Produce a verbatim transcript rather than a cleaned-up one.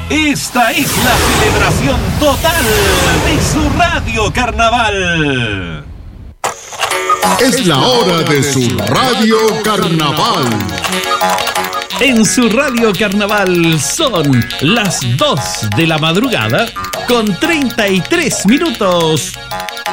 Esta es la celebración total de su Radio Carnaval. Es la hora de su Radio Carnaval. En su Radio Carnaval son las dos de la madrugada con treinta y tres minutos.